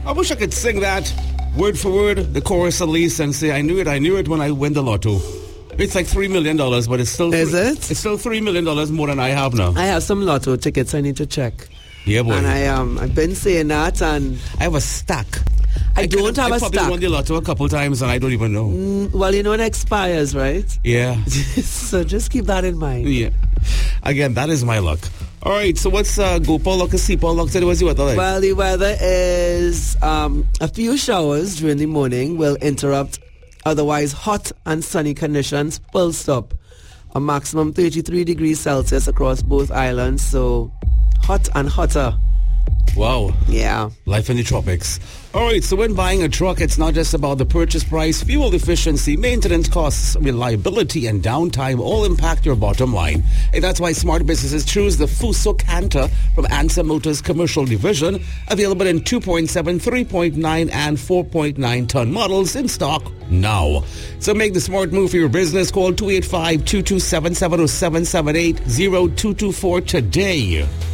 I wish I could sing that word for word, the chorus at least, and say, I knew it when I win the lotto. It's like $3 million, but it's still... Is it? It's still $3 million more than I have now. I have some lotto tickets I need to check. Yeah, boy. And I've been saying that, and... I have a stack. I don't have a stack. I probably won the lotto a couple times, and I don't even know. Well, you know it expires, right? Yeah. So just keep that in mind. Yeah. Again, that is my luck. All right, so what's Gopal luck and Sipal luck today? What's the weather like? Well, the weather is a few showers during the morning will interrupt otherwise hot and sunny conditions, full stop. A maximum 33 degrees Celsius across both islands, so hot and hotter. Wow. Yeah. Life in the tropics. All right, so when buying a truck, it's not just about the purchase price, fuel efficiency, maintenance costs, reliability, and downtime all impact your bottom line. And that's why smart businesses choose the Fuso Canter from Ansa Motors Commercial Division, available in 2.7, 3.9, and 4.9 ton models in stock now. So make the smart move for your business. Call 285-227-70778-0224 today.